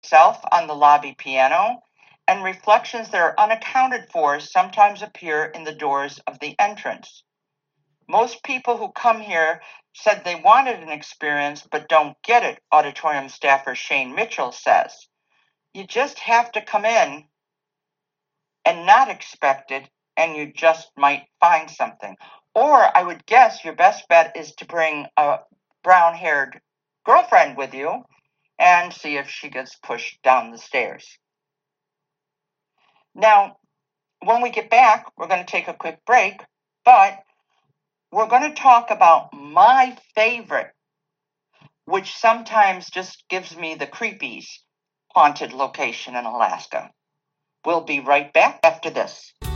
itself on the lobby piano, and reflections that are unaccounted for sometimes appear in the doors of the entrance. Most people who come here said they wanted an experience but don't get it, auditorium staffer Shane Mitchell says. You just have to come in and not expect it, and you just might find something. Or I would guess your best bet is to bring a brown haired girlfriend with you and see if she gets pushed down the stairs. Now, when we get back, we're going to take a quick break, but we're going to talk about my favorite, which sometimes just gives me the creepies, haunted location in Alaska. We'll be right back after this.